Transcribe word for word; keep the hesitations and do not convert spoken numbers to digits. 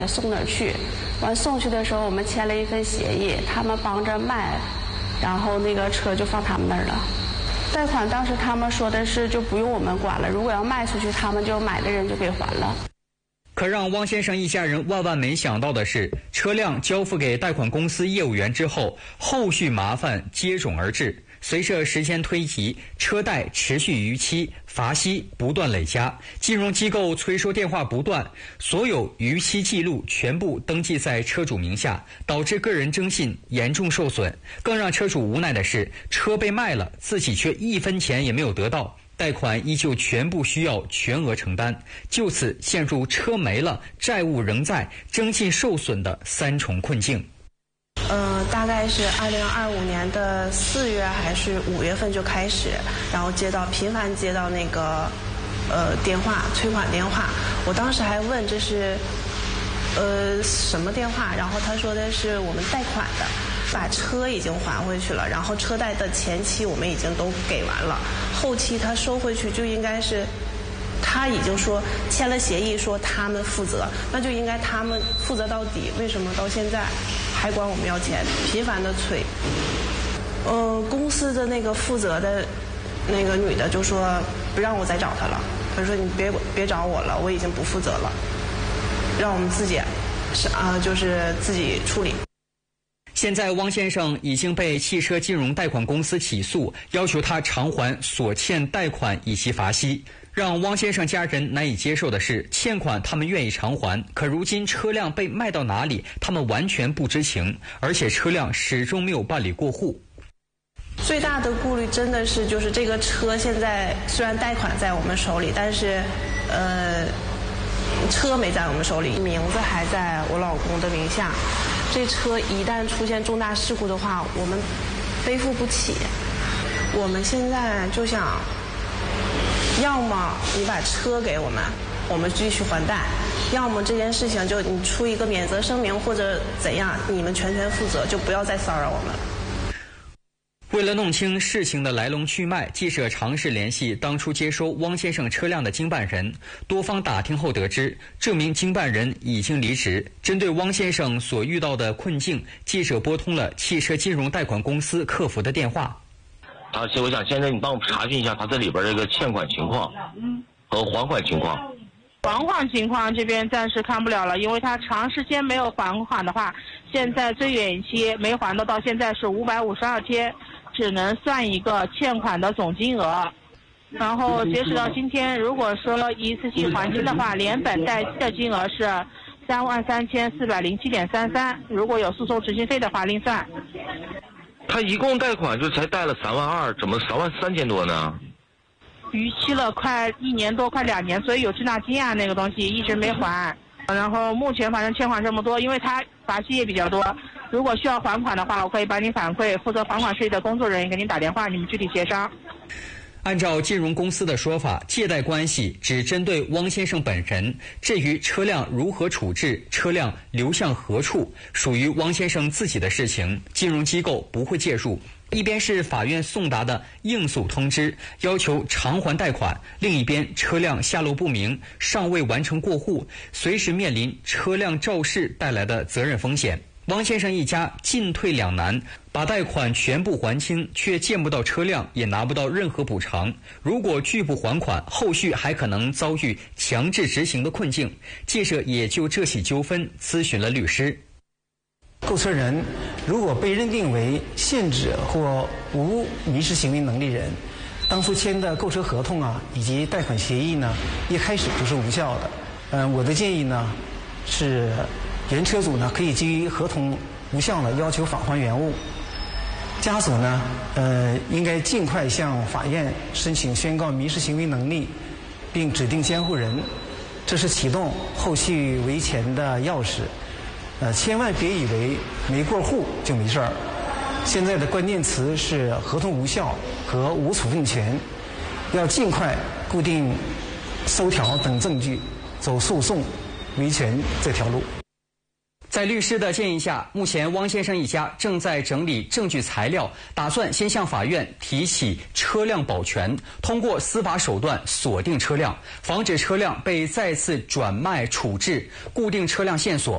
送那儿去，完送去的时候我们签了一份协议，他们帮着卖，然后那个车就放他们那儿了。贷款当时他们说的是就不用我们管了，如果要卖出去，他们就买的人就给还了。 可让汪先生一家人万万没想到的是，车辆交付给贷款公司业务员之后，后续麻烦接踵而至。随着时间推移，车贷持续逾期，罚息不断累加，金融机构催收电话不断，所有逾期记录全部登记在车主名下，导致个人征信严重受损。更让车主无奈的是，车被卖了，自己却一分钱也没有得到，贷款依旧全部需要全额承担，就此陷入车没了、债务仍在、征信受损的三重困境。 呃，大概是二零二五年的四月还是五月份就开始，然后接到频繁接到那个呃电话催款电话，我当时还问这是呃什么电话，然后他说的是我们贷款的，把车已经还回去了，然后车贷的前期我们已经都给完了，后期他收回去就应该是。他已经说签了协议，说他们负责，那就应该他们负责到底。为什么到现在还管我们要钱，频繁的催？呃，公司的那个负责的那个女的就说不让我再找他了，她说你别别找我了，我已经不负责了，让我们自己是啊、呃，就是自己处理。 现在汪先生已经被汽车金融贷款公司起诉，要求他偿还所欠贷款以及罚息。让汪先生家人难以接受的是，欠款他们愿意偿还，可如今车辆被卖到哪里，他们完全不知情，而且车辆始终没有办理过户。 最大的顾虑真的是，就是这个车现在虽然贷款在我们手里，但是，呃，车没在我们手里，名字还在我老公的名下。这车一旦出现重大事故的话，我们背负不起。我们现在就想。要么你把车给我们，我们继续还贷；要么这件事情就你出一个免责声明或者怎样，你们全权负责，就不要再骚扰我们了。 为了弄清事情的来龙去脉，记者尝试联系当初接收汪先生车辆的经办人，多方打听后得知，这名经办人已经离职。针对汪先生所遇到的困境，记者拨通了汽车金融贷款公司客服的电话。 而且我想现在你帮我查询一下他这里边这个欠款情况和还款情况。 还款情况这边暂时看不了了，因为他长时间没有还款的话，现在最远期没还的到现在是五百五十二天，只能算一个欠款的总金额。然后截止到今天，如果说一次性还清的话，连本带息的金额是三万三千四百零七点三三，如果有诉讼执行费的话另算。 他一共贷款就才贷了三万二，怎么三万三千多呢？ 逾期了快一年多，快两年，所以有滞纳金啊那个东西一直没还。然后目前反正欠款这么多，因为他罚息也比较多，如果需要还款的话，我可以帮您反馈负责还款税的工作人员给您打电话，你们具体协商。 按照金融公司的说法，借贷关系只针对汪先生本人，至于车辆如何处置，车辆流向何处，属于汪先生自己的事情，金融机构不会介入。一边是法院送达的应诉通知，要求偿还贷款，另一边车辆下落不明，尚未完成过户，随时面临车辆肇事带来的责任风险。汪先生一家进退两难，把贷款全部还清，却见不到车辆，也拿不到任何补偿。如果拒不还款，后续还可能遭遇强制执行的困境。记者也就这起纠纷咨询了律师。 购车人如果被认定为限制或无民事行为能力人，当初签的购车合同啊以及贷款协议呢，一开始就是无效的。嗯，我的建议呢是，原车主呢可以基于合同无效了要求返还原物，家属呢呃应该尽快向法院申请宣告民事行为能力，并指定监护人，这是启动后续维权的钥匙。呃，千万别以为没过户就没事儿。现在的关键词是合同无效和无处分权，要尽快固定收条等证据，走诉讼维权这条路。 在律师的建议下，目前汪先生一家正在整理证据材料，打算先向法院提起车辆保全，通过司法手段锁定车辆，防止车辆被再次转卖处置，固定车辆线索。